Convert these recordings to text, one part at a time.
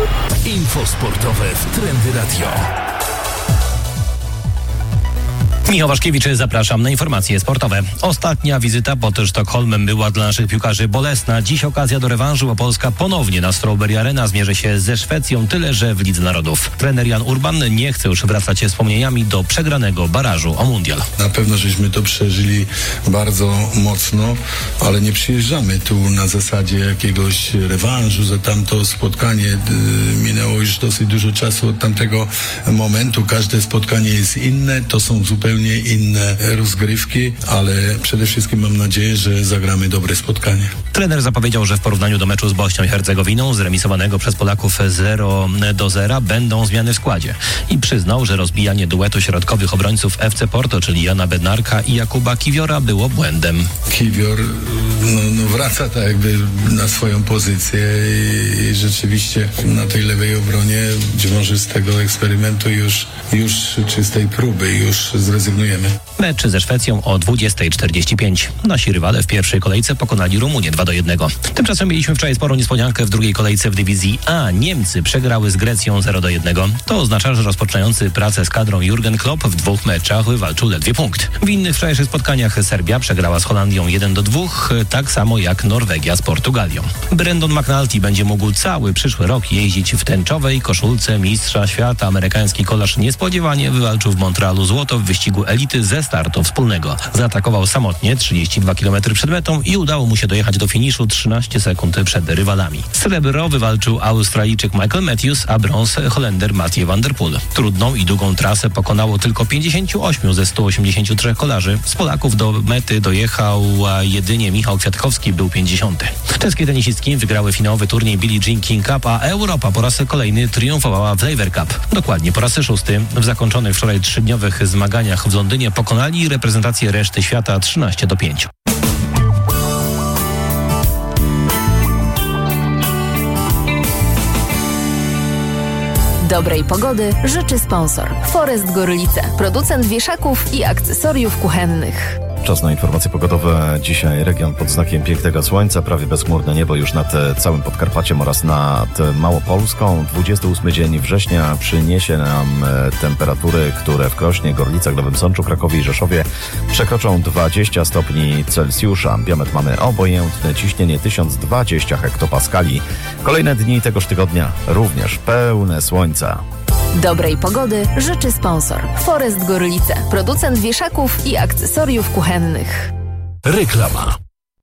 Info sportowe w Trendy Radio. Michał Waszkiewicz, zapraszam na informacje sportowe. Ostatnia wizyta pod Sztokholmem była dla naszych piłkarzy bolesna. Dziś okazja do rewanżu, bo Polska ponownie na Strawberry Arena zmierzy się ze Szwecją, tyle że w Lidze Narodów. Trener Jan Urban nie chce już wracać się wspomnieniami do przegranego barażu o mundial. Na pewno żeśmy to przeżyli bardzo mocno, ale nie przyjeżdżamy tu na zasadzie jakiegoś rewanżu za tamto spotkanie. Minęło już dosyć dużo czasu od tamtego momentu. Każde spotkanie jest inne, to są zupełnie inne rozgrywki, ale przede wszystkim mam nadzieję, że zagramy dobre spotkanie. Trener zapowiedział, że w porównaniu do meczu z Bośnią i Hercegowiną, zremisowanego przez Polaków 0-0, będą zmiany w składzie. I przyznał, że rozbijanie duetu środkowych obrońców FC Porto, czyli Jana Bednarka i Jakuba Kiwiora, było błędem. Kiwior wraca tak jakby na swoją pozycję i rzeczywiście na tej lewej obronie, być może z tego eksperymentu już czy z tej próby już zrezygnujemy. Mecz ze Szwecją o 20:45. Nasi rywale w pierwszej kolejce pokonali Rumunię 2-1. Tymczasem mieliśmy wczoraj sporą niespodziankę w drugiej kolejce w dywizji A. Niemcy przegrały z Grecją 0-1. To oznacza, że rozpoczynający pracę z kadrą Jurgen Klopp w 2 meczach wywalczył ledwie punkt. W innych wczorajszych spotkaniach Serbia przegrała z Holandią 1-2, tak samo jak Norwegia z Portugalią. Brandon McNulty będzie mógł cały przyszły rok jeździć w tęczowej koszulce mistrza świata. Amerykański kolarz niespodziewanie wywalczył w Montrealu złoto w wyścigu elity ze startu wspólnego. Zaatakował samotnie 32 km przed metą i udało mu się dojechać do finiszu 13 sekund przed rywalami. Srebro wywalczył Australijczyk Michael Matthews, a brąz Holender Mathieu van der Poel. Trudną i długą trasę pokonało tylko 58 ze 183 kolarzy. Z Polaków do mety dojechał jedynie Michał Kwiatkowski, był 50. Czeskie tenisistki wygrały finałowy turniej Billie Jean King Cup, a Europa po raz kolejny triumfowała w Laver Cup. Dokładnie po raz 6. W zakończonych wczoraj 3-dniowych zmaganiach w Londynie pokonali reprezentację reszty świata 13-5. Dobrej pogody życzy sponsor Forest Gorlice, producent wieszaków i akcesoriów kuchennych. Czas na informacje pogodowe. Dzisiaj region pod znakiem pięknego słońca, prawie bezchmurne niebo już nad całym Podkarpaciem oraz nad Małopolską. 28 dzień września przyniesie nam temperatury, które w Krośnie, Gorlicach, Nowym Sączu, Krakowie i Rzeszowie przekroczą 20 stopni Celsjusza. Biometr mamy obojętny, ciśnienie 1020 hektopaskali. Kolejne dni tegoż tygodnia również pełne słońca. Dobrej pogody życzy sponsor Forest Gorlice, producent wieszaków i akcesoriów kuchennych. Reklama.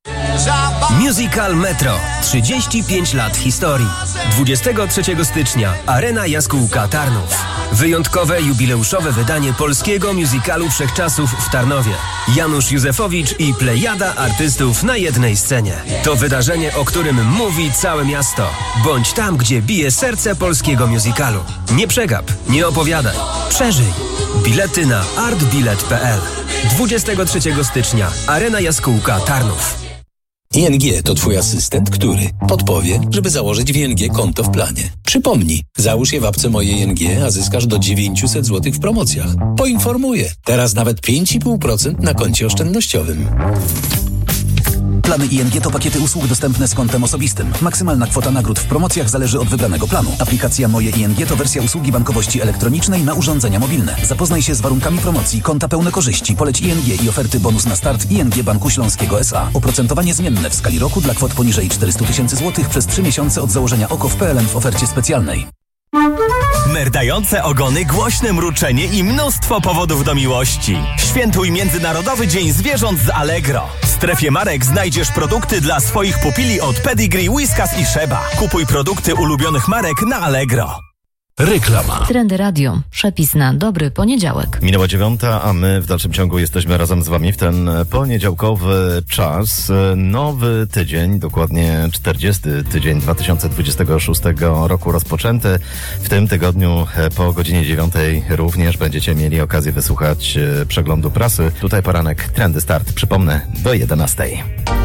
Musical Metro. 35 lat historii. 23 stycznia. Arena Jaskółka Tarnów. Wyjątkowe, jubileuszowe wydanie polskiego musicalu wszechczasów w Tarnowie. Janusz Józefowicz i plejada artystów na jednej scenie. To wydarzenie, o którym mówi całe miasto. Bądź tam, gdzie bije serce polskiego musicalu. Nie przegap, nie opowiadaj. Przeżyj. Bilety na artbilet.pl. 23 stycznia. Arena Jaskółka Tarnów. ING to Twój asystent, który podpowie, żeby założyć w ING konto w planie. Przypomnij, załóż je w apce Moje ING, a zyskasz do 900 zł w promocjach. Poinformuję, teraz nawet 5,5% na koncie oszczędnościowym. Plany ING to pakiety usług dostępne z kontem osobistym. Maksymalna kwota nagród w promocjach zależy od wybranego planu. Aplikacja Moje ING to wersja usługi bankowości elektronicznej na urządzenia mobilne. Zapoznaj się z warunkami promocji, konta pełne korzyści, poleć ING i oferty bonus na start ING Banku Śląskiego S.A. Oprocentowanie zmienne w skali roku dla kwot poniżej 400 000 zł przez 3 miesiące od założenia OKO w PLN w ofercie specjalnej. Merdające ogony, głośne mruczenie i mnóstwo powodów do miłości. Świętuj Międzynarodowy Dzień Zwierząt z Allegro. W strefie marek znajdziesz produkty dla swoich pupili od Pedigree, Whiskas i Sheba. Kupuj produkty ulubionych marek na Allegro. Reklama. Trendy Radio. Przepis na dobry poniedziałek. Minęła 9, a my w dalszym ciągu jesteśmy razem z Wami w ten poniedziałkowy czas. Nowy tydzień, dokładnie 40 tydzień 2026 roku rozpoczęty. W tym tygodniu po godzinie 9 również będziecie mieli okazję wysłuchać przeglądu prasy. Tutaj poranek Trendy Start, przypomnę, do 11.